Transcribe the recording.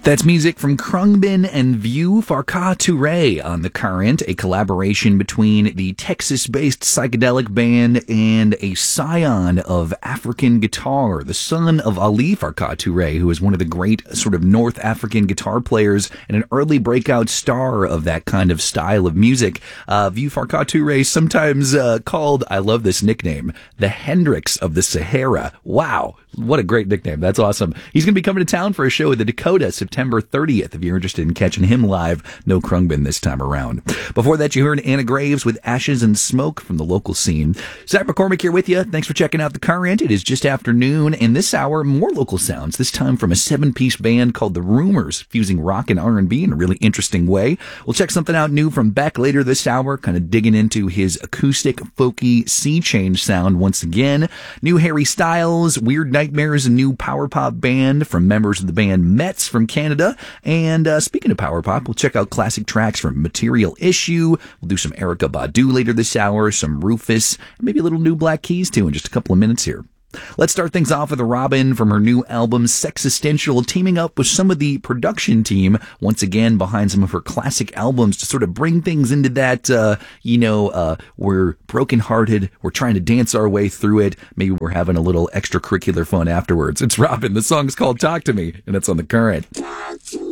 That's music from Khruangbin and Vieux Farka Touré on The Current, a collaboration between the Texas-based psychedelic band and a scion of African guitar, the son of Ali Farka Touré, who is one of the great sort of North African guitar players and an early breakout star of that kind of style of music. Vieux Farka Touré, sometimes called, I love this nickname, the Hendrix of the Sahara. Wow, what a great nickname. That's awesome. He's going to be coming to town for a show at the Dakota, September 30th. If you're interested in catching him live, no Khruangbin this time around. Before that, you heard Anna Graves with Ashes and Smoke from the local scene. Zach McCormick here with you. Thanks for checking out The Current. It is just afternoon, and this hour, more local sounds, this time from a 7-piece band called The Rumors, fusing rock and R&B in a really interesting way. We'll check something out new from Beck later this hour, kind of digging into his acoustic, folky, sea change sound once again. New Harry Styles, Weird Nightmares, a new power pop band from members of the band Mets from Canada. And speaking of power pop, we'll check out classic tracks from Material Issue. We'll do some Erykah Badu later this hour, some Rufus, and maybe a little new Black Keys too in just a couple of minutes here. Let's start things off with Robyn from her new album Sexistential, teaming up with some of the production team once again behind some of her classic albums to sort of bring things into that, we're brokenhearted, we're trying to dance our way through it, maybe we're having a little extracurricular fun afterwards. It's Robyn. The song's called Talk to Me, and it's on The Current.